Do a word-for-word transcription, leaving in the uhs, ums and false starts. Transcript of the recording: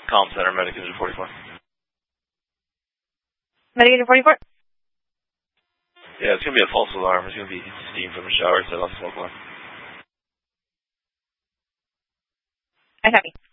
Comm Center, Medicated forty-four. Medicated forty-four? Yeah, it's going to be a false alarm. It's going to be steam from the shower set off the smoke alarm. I copy.